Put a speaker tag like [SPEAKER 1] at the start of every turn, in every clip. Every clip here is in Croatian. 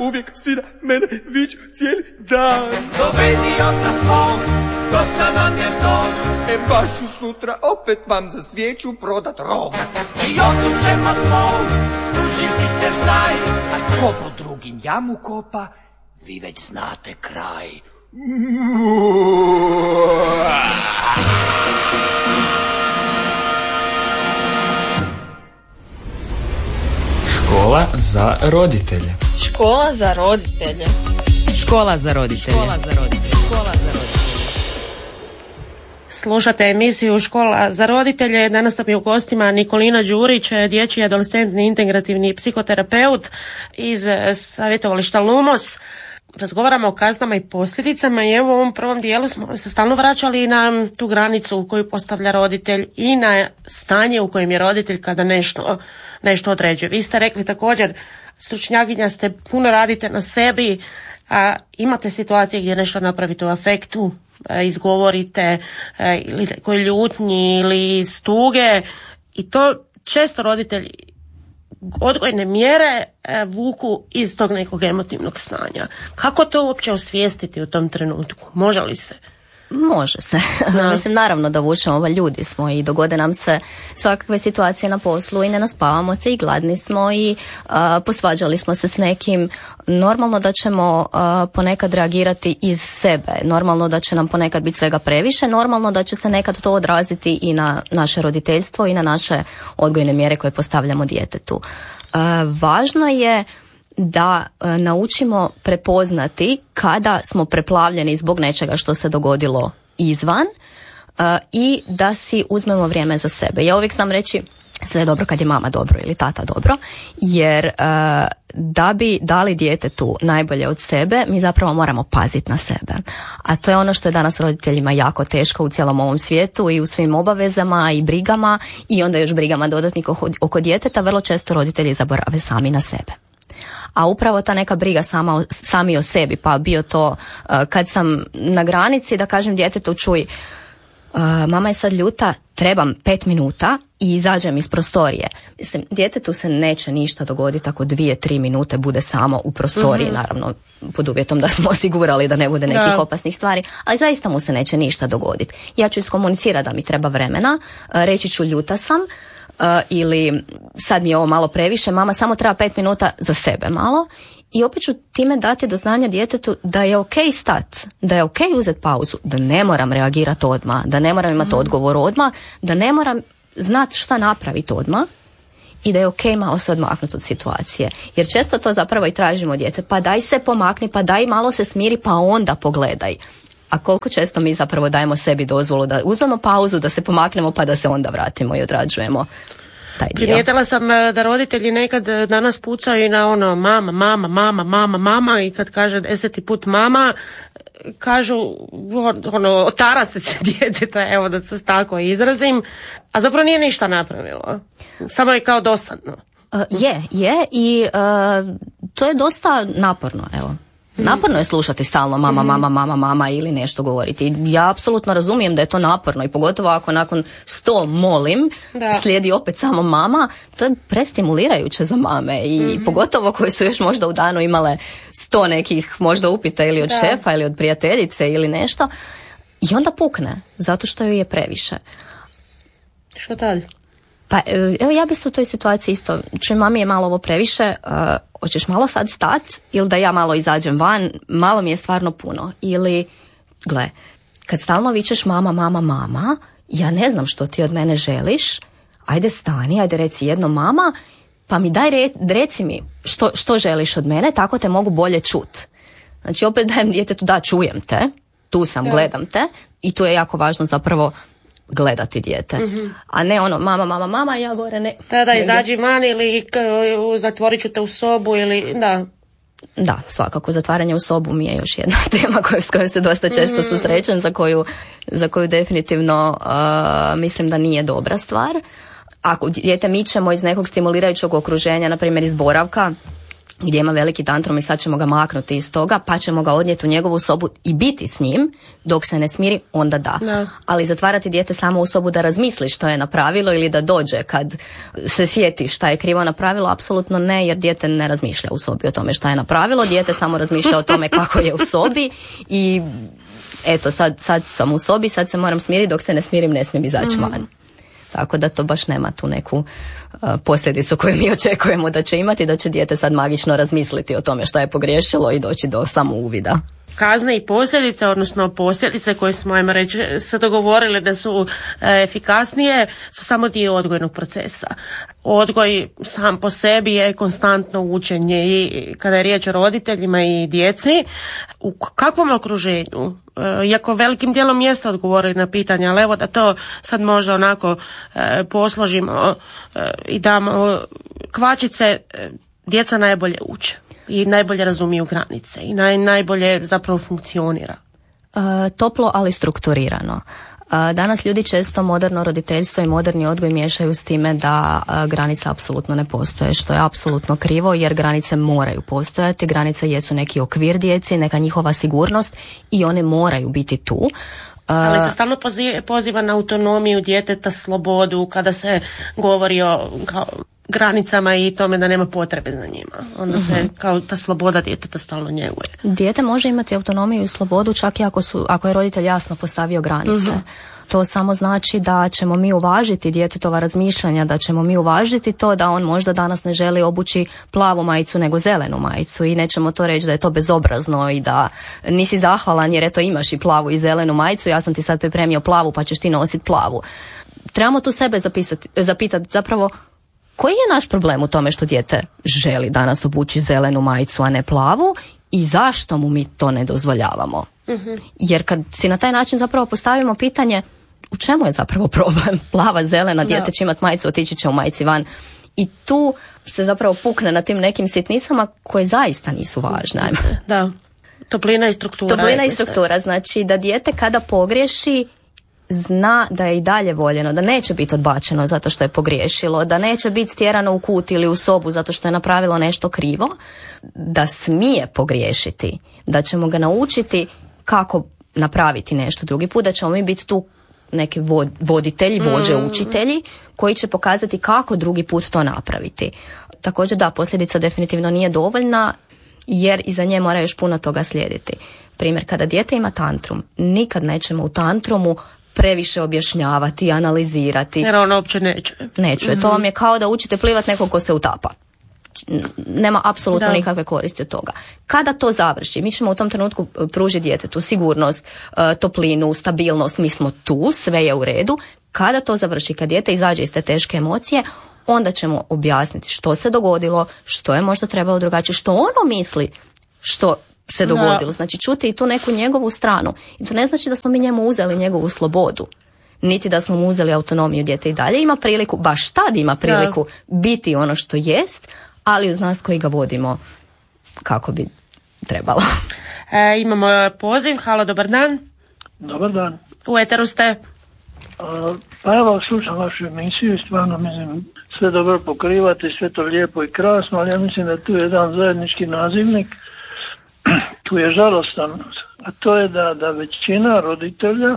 [SPEAKER 1] uvijek svi na mene viču cijeli dan.
[SPEAKER 2] Dovedi oca svog, dosta nam je to.
[SPEAKER 1] Baš ću sutra opet vam za svijeću prodat rog.
[SPEAKER 2] I ocu ćemo tvoj, uživite znaj.
[SPEAKER 1] A tko po drugim jamu kopa, vi već znate kraj.
[SPEAKER 3] Škola za roditelje.
[SPEAKER 4] Škola za roditelje.
[SPEAKER 5] Škola za roditelje. Škola za roditelje. Škola za roditelje.
[SPEAKER 6] Slušate emisiju Škola za roditelje. Danas nam je u gostima Nikolina Đurić, dječji adolescentni integrativni psihoterapeut iz savjetovališta Lumos. Razgovaramo o kaznama i posljedicama i evo u ovom prvom dijelu smo se stalno vraćali na tu granicu koju postavlja roditelj i na stanje u kojem je roditelj kada nešto određuje. Vi ste rekli također, stručnjakinja ste, puno radite na sebi, a imate situacije gdje nešto napravite u afektu, izgovorite ili koji ljutnji ili iz tuge i to često roditelji odgojne mjere vuku iz tog nekog emotivnog stanja. Kako to uopće osvijestiti u tom trenutku? Može li se?
[SPEAKER 7] Može se. Mislim, naravno da vučemo, ljudi smo i dogode nam se svakakve situacije na poslu i ne naspavamo se i gladni smo i posvađali smo se s nekim. Normalno da ćemo ponekad reagirati iz sebe. Normalno da će nam ponekad biti svega previše. Normalno da će se nekad to odraziti i na naše roditeljstvo i na naše odgojne mjere koje postavljamo djetetu. Važno je da naučimo prepoznati kada smo preplavljeni zbog nečega što se dogodilo izvan i da si uzmemo vrijeme za sebe. Ja uvijek znam reći sve je dobro kad je mama dobro ili tata dobro, jer da bi dali djetetu najbolje od sebe, mi zapravo moramo paziti na sebe. A to je ono što je danas roditeljima jako teško u cijelom ovom svijetu i u svim obavezama i brigama i onda još brigama dodatnih oko djeteta. Vrlo često roditelji zaborave sami na sebe. A upravo ta neka briga sami o sebi, pa bio to kad sam na granici da kažem djetetu čuj, mama je sad ljuta, trebam 5 minuta i izađem iz prostorije. Mislim, djetetu se neće ništa dogoditi ako 2-3 minute bude samo u prostoriji, naravno pod uvjetom da smo osigurali da ne bude nekih opasnih stvari, ali zaista mu se neće ništa dogoditi. Ja ću iskomunicirati da mi treba vremena, reći ću ljuta sam, ili sad mi je ovo malo previše, mama samo treba 5 minuta za sebe malo i opet ću time dati do znanja djetetu da je ok stat, da je ok uzeti pauzu, da ne moram reagirati odmah, da ne moram imati odgovor odmah, da ne moram znati šta napraviti odmah i da je ok malo se odmaknuti od situacije. Jer često to zapravo i tražimo od djece, pa daj se pomakni, pa daj malo se smiri, pa onda pogledaj. A koliko često mi zapravo dajemo sebi dozvolu da uzmemo pauzu, da se pomaknemo pa da se onda vratimo i odrađujemo taj dio.
[SPEAKER 6] Primijetila sam da roditelji nekad danas pucaju i na ono mama i kad kaže 10. put mama, kažu otara se djeteta, evo da se tako izrazim, a zapravo nije ništa napravilo. Samo je kao dosadno.
[SPEAKER 7] Je i to je dosta naporno, evo. Naporno je slušati stalno mama ili nešto govoriti. Ja apsolutno razumijem da je to naporno i pogotovo ako nakon 100 molim slijedi opet samo mama, to je prestimulirajuće za mame i pogotovo koje su još možda u danu imale 100 nekih možda upita ili od šefa ili od prijateljice ili nešto i onda pukne zato što joj je previše.
[SPEAKER 6] Što dalje?
[SPEAKER 7] Pa evo ja bi se u toj situaciji isto, čuj mami je malo ovo previše, hoćeš malo sad stat ili da ja malo izađem van, malo mi je stvarno puno. Ili, gle, kad stalno vičeš mama, ja ne znam što ti od mene želiš, ajde stani, ajde reci jedno mama, pa mi reci mi što želiš od mene, tako te mogu bolje čut. Znači opet dajem djetetu da čujem te, tu sam, gledam te i tu je jako važno zapravo gledati dijete, a ne ono mama, ja gore ne.
[SPEAKER 6] Da, izađi van ili zatvorit ću te u sobu ili
[SPEAKER 7] Da, svakako zatvaranje u sobu mi je još jedna tema s kojom se dosta često susrećem, za koju definitivno mislim da nije dobra stvar. Ako dijete mičemo iz nekog stimulirajućeg okruženja, na primjer iz boravka, gdje ima veliki tantrum i sad ćemo ga maknuti iz toga, pa ćemo ga odnijeti u njegovu sobu i biti s njim, dok se ne smiri, onda da. Ali zatvarati dijete samo u sobu da razmisli što je napravilo ili da dođe kad se sjeti šta je krivo napravilo, apsolutno ne, jer dijete ne razmišlja u sobi o tome šta je napravilo, dijete samo razmišlja o tome kako je u sobi i eto, sad sam u sobi, sad se moram smiriti, dok se ne smirim ne smijem izaći van. Tako da to baš nema tu neku posljedicu koju mi očekujemo da će imati, da će dijete sad magično razmisliti o tome šta je pogriješilo i doći do samouvida.
[SPEAKER 6] Kazne i posljedice, odnosno posljedice koje smo, ajmo reći, se dogovorili da su efikasnije, su samo dio odgojnog procesa. Odgoj sam po sebi je konstantno učenje i kada je riječ o roditeljima i djeci, u kakvom okruženju, iako velikim dijelom mjesta odgovorili na pitanje, ali evo da to sad možda onako posložimo i damo kvačice, djeca najbolje uče i najbolje razumiju granice i najbolje zapravo funkcionira.
[SPEAKER 7] Toplo, ali strukturirano. Danas ljudi često moderno roditeljstvo i moderni odgoj miješaju s time da granice apsolutno ne postoje, što je apsolutno krivo, jer granice moraju postojati, granice jesu neki okvir djeci, neka njihova sigurnost i one moraju biti tu.
[SPEAKER 6] Ali se stalno poziva na autonomiju djeteta, slobodu, kada se govori o granicama i tome da nema potrebe za njima. Onda se kao ta sloboda djeteta stalno njeguje.
[SPEAKER 7] Dijete može imati autonomiju i slobodu čak i ako je roditelj jasno postavio granice. To samo znači da ćemo mi uvažiti djetetova razmišljanja, da ćemo mi uvažiti to da on možda danas ne želi obući plavu majicu nego zelenu majicu i nećemo to reći da je to bezobrazno i da nisi zahvalan jer eto imaš i plavu i zelenu majicu, ja sam ti sad pripremio plavu pa ćeš ti nositi plavu. Trebamo tu sebe zapitati zapravo koji je naš problem u tome što dijete želi danas obući zelenu majicu, a ne plavu i zašto mu mi to ne dozvoljavamo. Jer kad si na taj način zapravo postavimo pitanje u čemu je zapravo problem, plava, zelena, dijete će imat majicu, otići će u majici van i tu se zapravo pukne na tim nekim sitnicama koje zaista nisu važne.
[SPEAKER 6] Da, toplina i struktura.
[SPEAKER 7] Toplina i struktura, znači da dijete kada pogriješi zna da je i dalje voljeno, da neće biti odbačeno zato što je pogriješilo, da neće biti stjerano u kut ili u sobu zato što je napravilo nešto krivo, da smije pogriješiti, da ćemo ga naučiti kako napraviti nešto drugi put, da ćemo mi biti tu neki voditelji, vođe, učitelji koji će pokazati kako drugi put to napraviti. Također da, posljedica definitivno nije dovoljna jer iza nje mora još puno toga slijediti. Primjer, kada dijete ima tantrum, nikad nećemo u tantrumu previše objašnjavati, analizirati.
[SPEAKER 6] Jer ono uopće neće.
[SPEAKER 7] Neće. To vam je kao da učite plivat nekog ko se utapa. Nema apsolutno nikakve koristi od toga. Kada to završi, mi ćemo u tom trenutku pružiti djetetu sigurnost, toplinu, stabilnost, mi smo tu, sve je u redu. Kada to završi, kad dijete izađe iz te teške emocije, onda ćemo objasniti što se dogodilo, što je možda trebalo drugačije, što ono misli što se dogodilo. Znači čuti i tu neku njegovu stranu. I to ne znači da smo mi njemu uzeli njegovu slobodu, niti da smo mu uzeli autonomiju. Dijete i dalje ima priliku, baš tad ima priliku biti ono što jest, ali uz nas koji ga vodimo kako bi trebalo.
[SPEAKER 6] Imamo poziv. Halo, dobar dan.
[SPEAKER 8] Dobar dan.
[SPEAKER 6] U eteru ste.
[SPEAKER 8] Pa evo, slušam vašu emisiju i stvarno mislim sve dobro pokrivate, sve to lijepo i krasno, ali ja mislim da tu je jedan zajednički nazivnik, tu je žalostan, a to je da većina roditelja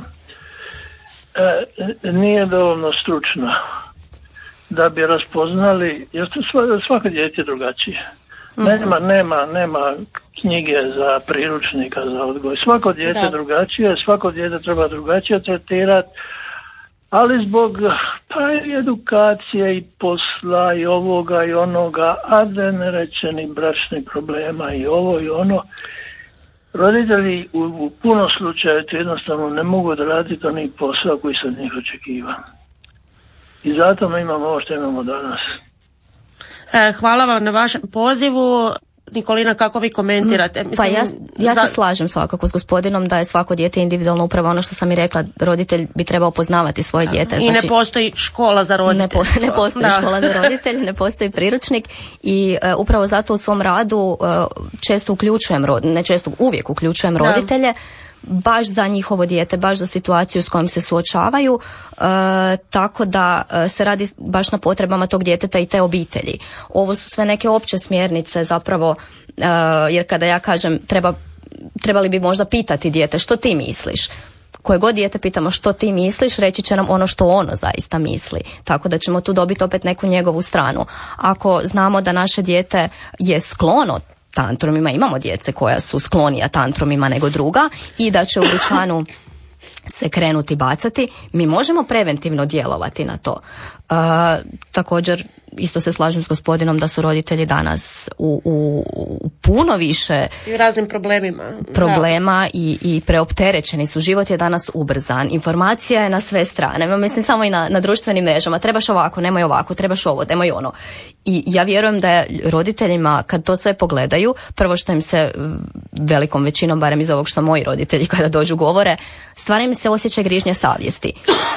[SPEAKER 8] nije dovoljno stručna da bi raspoznali, jer svako dijete je drugačije. Nema knjige za priručnika za odgoj. Svako dijete je drugačije, svako dijete treba drugačije tretirati, ali zbog edukacije i posla i ovoga i onoga, a da ne rečeni bračnih problema i ovo i ono, roditelji u puno slučaja jednostavno ne mogu odraditi onaj posao koji se od njih očekiva. I zato mi imamo ovo što imamo danas.
[SPEAKER 6] Hvala vam na vašem pozivu. Nikolina, kako vi komentirate?
[SPEAKER 7] Mislim, ja se slažem svakako s gospodinom da je svako dijete individualno, upravo ono što sam i rekla, roditelj bi trebao poznavati svoje dijete.
[SPEAKER 6] I ne postoji škola za roditelje.
[SPEAKER 7] Ne postoji škola za roditelje, ne postoji priručnik i upravo zato u svom radu često uključujem, uvijek uključujem roditelje. baš za njihovo dijete, baš za situaciju s kojom se suočavaju, tako da se radi baš na potrebama tog djeteta i te obitelji. Ovo su sve neke opće smjernice zapravo, jer kada ja kažem trebali bi možda pitati dijete što ti misliš. Koje god dijete pitamo što ti misliš, reći će nam ono što ono zaista misli. Tako da ćemo tu dobiti opet neku njegovu stranu. Ako znamo da naše dijete je sklono tantrumima, imamo djece koja su sklonija tantrumima nego druga i da će u dućanu se krenuti bacati, mi možemo preventivno djelovati na to. Također, isto se slažem s gospodinom da su roditelji danas u puno više
[SPEAKER 6] i raznim problema
[SPEAKER 7] i preopterećeni su. Život je danas ubrzan, informacija je na sve strane, mislim samo i na društvenim mrežama, trebaš ovako, nemoj ovako, trebaš ovo, nemoj ono. I ja vjerujem da je roditeljima, kad to sve pogledaju, prvo što im se velikom većinom, barem iz ovog što moji roditelji kada dođu govore, stvara im se osjećaj grižnje savjesti.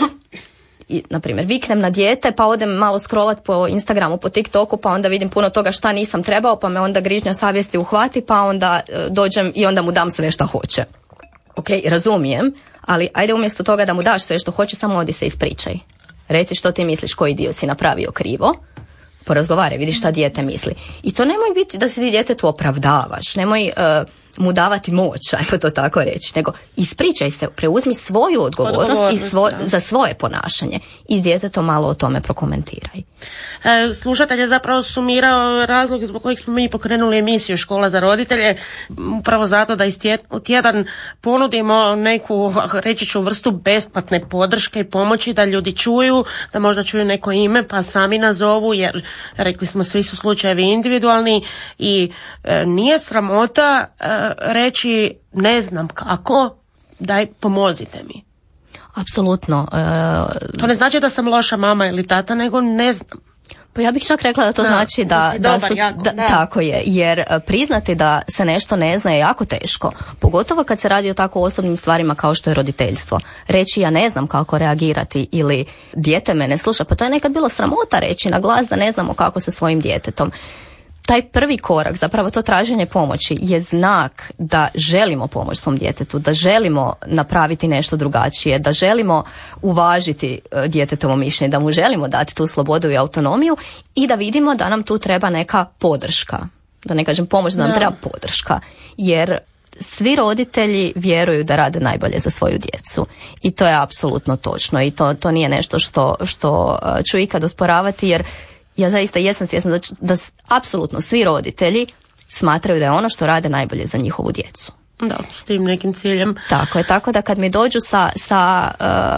[SPEAKER 7] I, na primjer, viknem na dijete, pa odem malo scrollat po Instagramu, po TikToku, pa onda vidim puno toga šta nisam trebao, pa me onda grižnja savjesti uhvati, pa onda dođem i onda mu dam sve što hoće. Ok, razumijem, ali ajde umjesto toga da mu daš sve što hoće, samo odi se ispričaj. Reci što ti misliš, koji dio si napravio krivo, porazgovaraj, vidi šta dijete misli. I to nemoj biti da se ti djetetu opravdavaš, nemoj mu davati moć, ajmo to tako reći, nego ispričaj se, preuzmi svoju odgovornost za svoje ponašanje i s djetetom malo o tome prokomentiraj.
[SPEAKER 6] Slušatelj je zapravo sumirao razlog zbog kojeg smo mi pokrenuli emisiju Škola za roditelje, upravo zato da iz tjedan ponudimo neku, reći ću, vrstu besplatne podrške i pomoći, da ljudi čuju, da možda čuju neko ime pa sami nazovu, jer rekli smo svi su slučajevi individualni i nije sramota reći ne znam kako, daj pomozite mi.
[SPEAKER 7] Apsolutno.
[SPEAKER 6] To ne znači da sam loša mama ili tata, nego ne znam.
[SPEAKER 7] Pa ja bih čak rekla da to znači da su tako je, jer priznati da se nešto ne zna je jako teško, pogotovo kad se radi o tako osobnim stvarima kao što je roditeljstvo. Reći ja ne znam kako reagirati ili dijete me ne sluša, pa to je nekad bilo sramota reći na glas da ne znamo kako sa svojim djetetom. Taj prvi korak, zapravo to traženje pomoći, je znak da želimo pomoći svom djetetu, da želimo napraviti nešto drugačije, da želimo uvažiti djetetovo mišljenje, da mu želimo dati tu slobodu i autonomiju i da vidimo da nam tu treba neka podrška. Da ne kažem pomoć, da nam treba podrška. Jer svi roditelji vjeruju da rade najbolje za svoju djecu. I to je apsolutno točno. I to nije nešto što ću ikad osporavati, jer ja zaista jesam svjesna da apsolutno svi roditelji smatraju da je ono što rade najbolje za njihovu djecu.
[SPEAKER 6] Da, s tim nekim ciljem.
[SPEAKER 7] Tako je, tako da kad mi dođu sa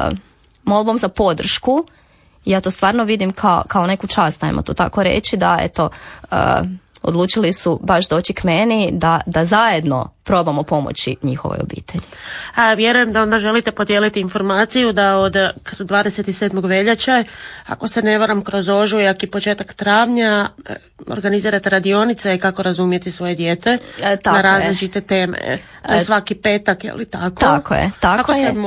[SPEAKER 7] molbom za podršku, ja to stvarno vidim kao neku čast, ajmo to tako reći, da eto, odlučili su baš doći k meni da zajedno probamo pomoći njihovoj obitelji.
[SPEAKER 6] Vjerujem da onda želite podijeliti informaciju da od 27. veljače, ako se ne varam, kroz ožujak i početak travnja organizirate radionice kako razumjeti svoje dijete na različite teme. Svaki petak, je li tako?
[SPEAKER 7] Tako je.
[SPEAKER 6] Kako se